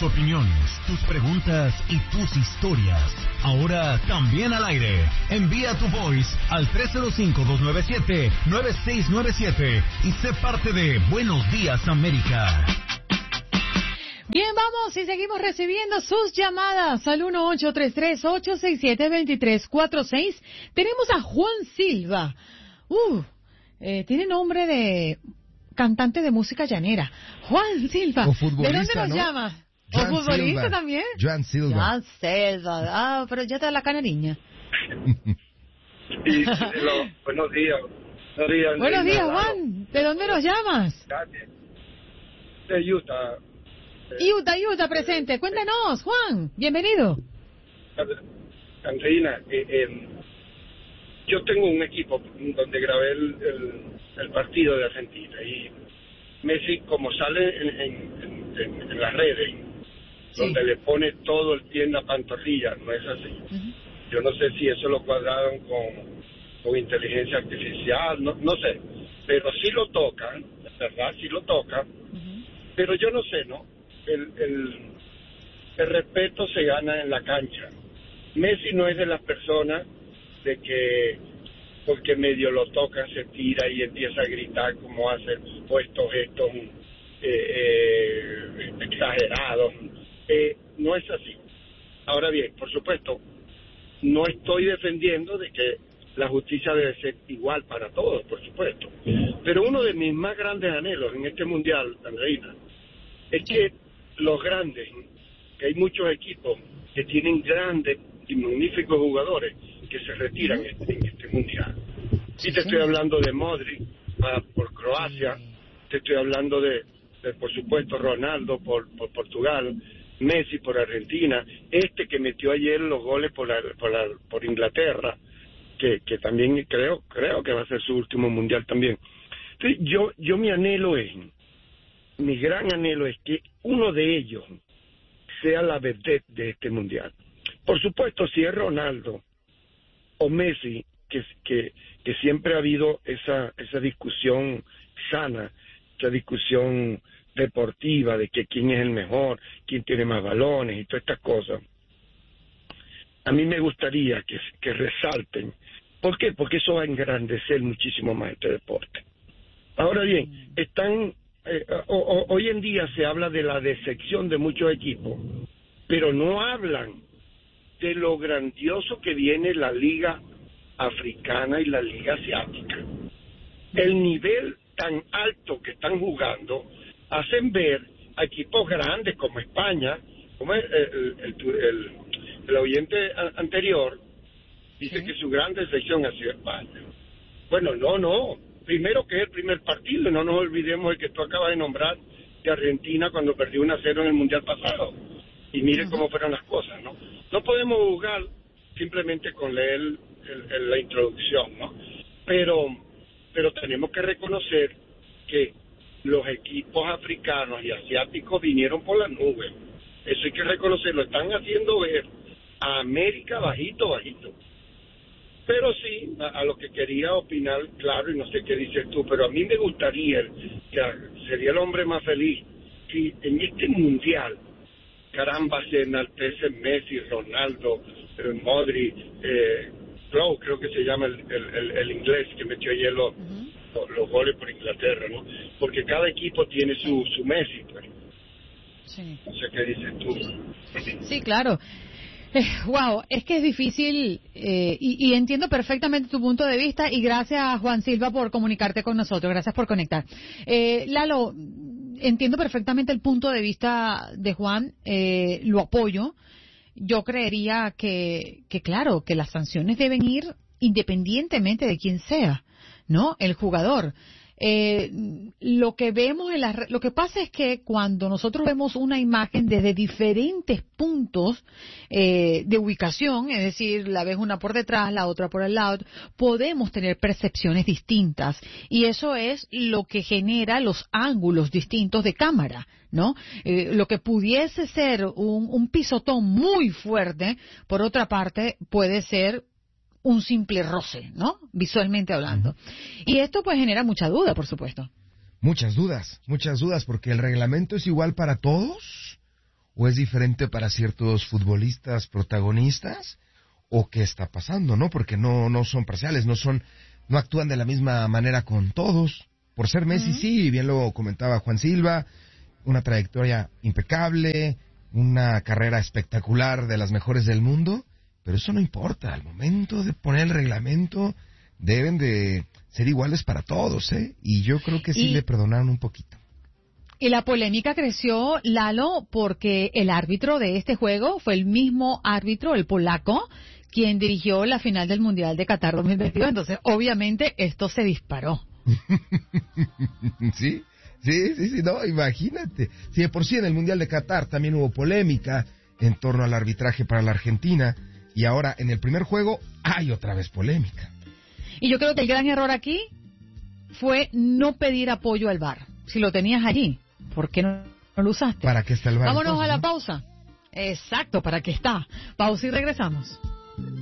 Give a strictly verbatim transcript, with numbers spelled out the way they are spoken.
opiniones, tus preguntas y tus historias. Ahora también al aire. Envía tu voice al tres cero cinco, dos nueve siete, nueve seis nueve siete y sé parte de Buenos Días América. Bien, vamos y seguimos recibiendo sus llamadas al uno ocho tres tres, ocho seis siete, dos tres cuatro seis. Tenemos a Juan Silva. Uh, eh, tiene nombre de cantante de música llanera. Juan Silva. O futbolista, ¿De dónde nos ¿no? llamas? ¿O Joan futbolista Silva. también? Joan Silva. Joan Silva. Ah, pero ya está la canariña. Sí, lo, buenos días. Buenos días, Buenos días, Reina. Juan. ¿De dónde nos llamas? Gracias. De Utah. Utah, Utah, presente. Cuéntanos, Juan. Bienvenido. Andreina, eh, eh, yo tengo un equipo donde grabé el, el, el partido de Argentina y Messi, como sale en, en, en, en las redes, sí, donde le pone todo el pie en la pantorrilla, no es así. Uh-huh. Yo no sé si eso lo cuadraron con, con inteligencia artificial, no, no sé, pero sí lo tocan, ¿verdad? Sí lo tocan, uh-huh. Pero yo no sé, ¿no? El, el, el respeto se gana en la cancha. Messi no es de las personas de que porque medio lo toca se tira y empieza a gritar como hace, o estos gestos eh, eh, exagerados. Eh, no es así. Ahora bien, por supuesto, no estoy defendiendo de que la justicia debe ser igual para todos, por supuesto. Pero uno de mis más grandes anhelos en este mundial, Andreina, es que los grandes, que hay muchos equipos que tienen grandes y magníficos jugadores que se retiran en este, en este mundial. Y te estoy hablando de Modric uh, por Croacia, te estoy hablando de, de por supuesto, Ronaldo por, por Portugal, Messi por Argentina, este que metió ayer los goles por la, por, la, por Inglaterra, que, que también creo creo que va a ser su último mundial también. Entonces, yo yo mi anhelo es, mi gran anhelo es que uno de ellos sea la vedette de este mundial. Por supuesto, si es Ronaldo o Messi, que, que, que siempre ha habido esa, esa discusión sana, esa discusión deportiva de que quién es el mejor, quién tiene más balones y todas estas cosas. A mí me gustaría que, que resalten. ¿Por qué? Porque eso va a engrandecer muchísimo más este deporte. Ahora bien, están eh, o, o, hoy en día se habla de la decepción de muchos equipos, pero no hablan de lo grandioso que viene la Liga Africana y la Liga Asiática. El nivel tan alto que están jugando hacen ver a equipos grandes como España, como el, el, el, el, el oyente anterior dice ¿sí? que su gran decepción ha sido España. Bueno, no, no. Primero que es el primer partido, no nos olvidemos el que tú acabas de nombrar de Argentina cuando perdió uno a cero en el Mundial pasado. Y mire uh-huh. cómo fueron las cosas, ¿no? No podemos jugar simplemente con leer el, el, la introducción, ¿no? Pero, pero tenemos que reconocer que los equipos africanos y asiáticos vinieron por las nubes. Eso hay que reconocerlo. Están haciendo ver a América bajito, bajito. Pero sí, a, a lo que quería opinar, claro, y no sé qué dices tú, pero a mí me gustaría, que sería el hombre más feliz, si en este mundial, caramba, se enaltece Messi, Ronaldo, eh, Modric, eh, Lowe, creo que se llama el, el, el, el inglés que metió ayer los, uh-huh. los, los goles por Inglaterra, ¿no? Porque cada equipo tiene su, su Messi, pues. Sí. No sé qué dices tú. Sí, claro. Eh, wow, es que es difícil eh, y, y entiendo perfectamente tu punto de vista y gracias Juan Silva por comunicarte con nosotros, gracias por conectar. Eh, Lalo, entiendo perfectamente el punto de vista de Juan, eh, lo apoyo. Yo creería que, que claro, que las sanciones deben ir independientemente de quién sea, ¿no? El jugador. Eh, lo que vemos en la, lo que pasa es que cuando nosotros vemos una imagen desde diferentes puntos eh, de ubicación, es decir, la ves una por detrás, la otra por el lado, podemos tener percepciones distintas y eso es lo que genera los ángulos distintos de cámara, ¿no? Eh, lo que pudiese ser un, un pisotón muy fuerte, por otra parte, puede ser un simple roce, ¿no? Visualmente hablando. Uh-huh. Y esto pues genera mucha duda, por supuesto. Muchas dudas, muchas dudas, porque el reglamento es igual para todos o es diferente para ciertos futbolistas protagonistas, o qué está pasando, ¿no? Porque no, no son parciales, no son, no actúan de la misma manera con todos. Por ser Messi, uh-huh. sí, bien lo comentaba Juan Silva, una trayectoria impecable, una carrera espectacular de las mejores del mundo, pero eso no importa. Al momento de poner el reglamento, deben de ser iguales para todos, ¿eh? Y yo creo que sí y, le perdonaron un poquito. Y la polémica creció, Lalo, porque el árbitro de este juego fue el mismo árbitro, el polaco, quien dirigió la final del Mundial de Qatar dos mil veintidós. Entonces, obviamente, esto se disparó. Sí. Sí, sí, sí, no, imagínate. Si de por sí en el Mundial de Qatar también hubo polémica en torno al arbitraje para la Argentina, y ahora en el primer juego hay otra vez polémica. Y yo creo que el gran error aquí fue no pedir apoyo al V A R. Si lo tenías allí, ¿por qué no, no lo usaste? ¿Para qué está el V A R? Vámonos entonces, a la ¿no? pausa. Exacto, ¿para qué está? Pausa y regresamos.